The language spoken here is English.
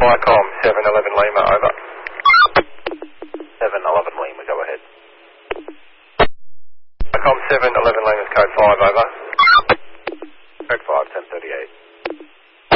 Vicom 711 Lima, over. 711 Lima, go ahead. Vicom 711 Lima's code 5, over.